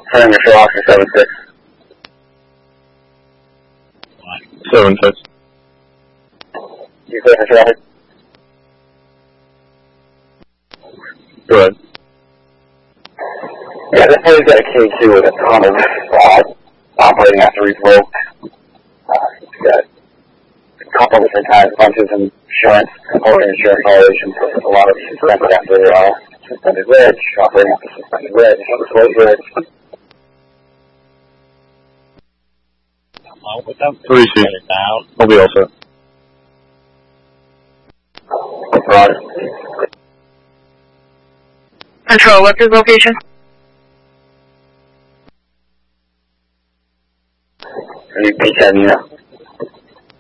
Turning your show off for 7-6. 7-6. You clear for traffic? Go ahead. Yeah, this boy's got a K2 with a ton of operating after revoked. He's got a couple different times, bunches of insurance, component insurance violations, a lot of suspended after suspended reg, operating after suspended reg, disclosed reg. Three C. I'll be all set. Right. Control, what's his location? Are you P10, yeah.